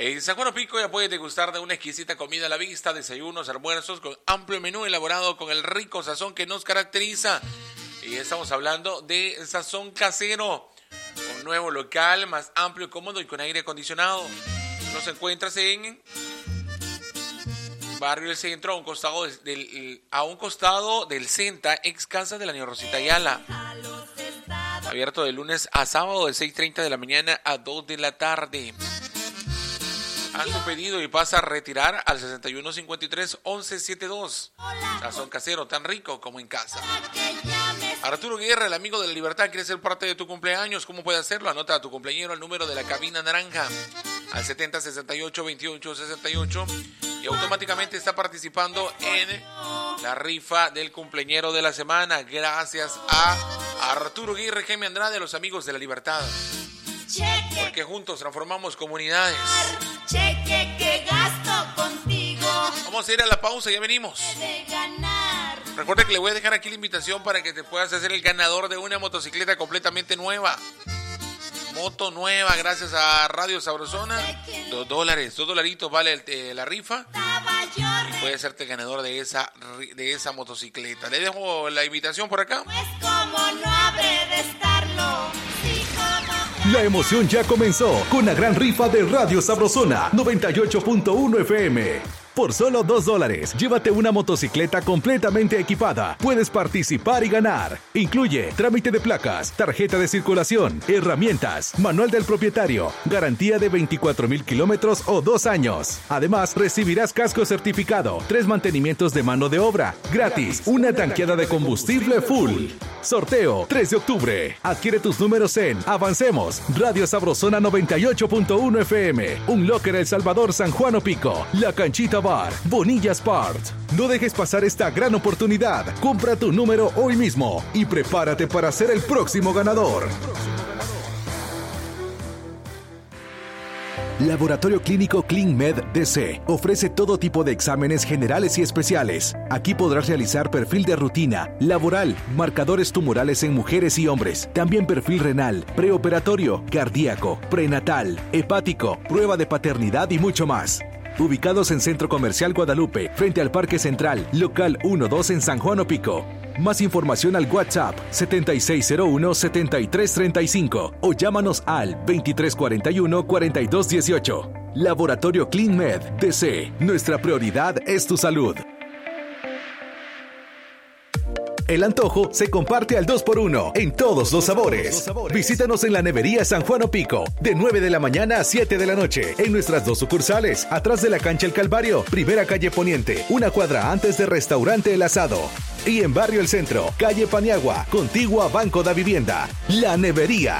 En San Juan Pico ya puedes degustar de una exquisita comida a la vista, desayunos, almuerzos, con amplio menú elaborado con el rico sazón que nos caracteriza. Y estamos hablando de Sazón Casero, un nuevo local más amplio, cómodo y con aire acondicionado. Nos encuentras en Barrio del Centro, a un costado del Centa, ex casa de la Niña Rosita Ayala. Abierto de lunes a sábado de 6:30 de la mañana a 2 de la tarde. Haz tu pedido y pasa a retirar al 6153-1172. Sazón Casero, tan rico como en casa. Arturo Guerra, el amigo de la libertad, quiere ser parte de tu cumpleaños. ¿Cómo puede hacerlo? Anota a tu cumpleañero al número de la cabina naranja al 7068-2868 y automáticamente está participando en la rifa del cumpleañero de la semana. Gracias a Arturo Guerra, Jaime Andrade, los amigos de la libertad. Porque juntos transformamos comunidades. Cheque que gasto contigo. Vamos a ir a la pausa, ya venimos. Recuerda que le voy a dejar aquí la invitación para que te puedas hacer el ganador de una motocicleta completamente nueva. Moto nueva, gracias a Radio Sabrosona. $2 vale la rifa. Y puedes hacerte ganador de esa motocicleta. Le dejo la invitación por acá. Pues como no habré de estarlo. La emoción ya comenzó con la gran rifa de Radio Sabrosona 98.1 FM. Por solo $2, llévate una motocicleta completamente equipada. Puedes participar y ganar. Incluye trámite de placas, tarjeta de circulación, herramientas, manual del propietario, garantía de 24,000 kilómetros o 2 años. Además, recibirás casco certificado, 3 mantenimientos de mano de obra, gratis, una tanqueada de combustible full. Sorteo 3 de octubre. Adquiere tus números en Avancemos, Radio Sabrosona 98.1 FM, Un Locker El Salvador, San Juan Pico, La Canchita Bar, Bonilla Sport. No dejes pasar esta gran oportunidad. Compra tu número hoy mismo y prepárate para ser el próximo ganador. Laboratorio Clínico ClinMed DC ofrece todo tipo de exámenes generales y especiales. Aquí podrás realizar perfil de rutina, laboral, marcadores tumorales en mujeres y hombres, también perfil renal, preoperatorio, cardíaco, prenatal, hepático, prueba de paternidad y mucho más. Ubicados en Centro Comercial Guadalupe, frente al Parque Central, local 1-2 en San Juan Pico. Más información al WhatsApp 7601-7335 o llámanos al 2341-4218. Laboratorio ClinMed DC. Nuestra prioridad es tu salud. El antojo se comparte al 2x1 en todos los sabores. Visítanos en la Nevería San Juan Pico, de 9 de la mañana a 7 de la noche, en nuestras 2 sucursales, atrás de la cancha El Calvario, primera calle Poniente, una cuadra antes de Restaurante El Asado. Y en Barrio El Centro, calle Paniagua, contigua Banco da Vivienda. La Nevería.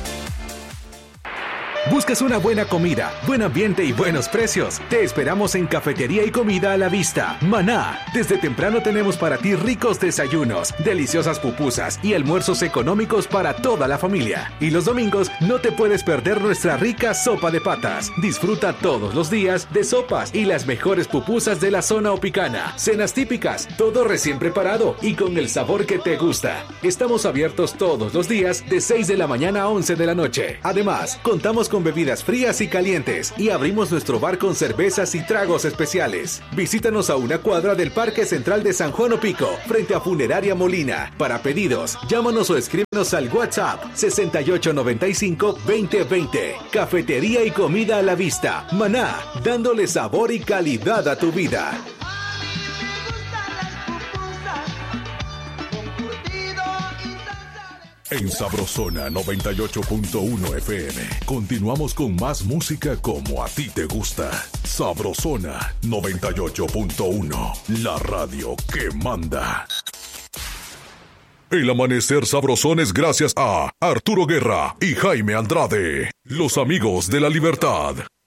¿Buscas una buena comida, buen ambiente y buenos precios? Te esperamos en Cafetería y Comida a la Vista, Maná. Desde temprano tenemos para ti ricos desayunos, deliciosas pupusas y almuerzos económicos para toda la familia. Y los domingos no te puedes perder nuestra rica sopa de patas. Disfruta todos los días de sopas y las mejores pupusas de la zona opicana. Cenas típicas, todo recién preparado y con el sabor que te gusta. Estamos abiertos todos los días de 6 de la mañana a 11 de la noche. Además, contamos con bebidas frías y calientes y abrimos nuestro bar con cervezas y tragos especiales. Visítanos a una cuadra del Parque Central de San Juan Pico, frente a Funeraria Molina. Para pedidos, llámanos o escríbenos al WhatsApp 6895-2020. Cafetería y Comida a la Vista, Maná, dándole sabor y calidad a tu vida. En Sabrosona 98.1 FM. Continuamos con más música como a ti te gusta. Sabrosona 98.1. La radio que manda. El amanecer sabrosón es gracias a Arturo Guerra y Jaime Andrade, los amigos de la libertad.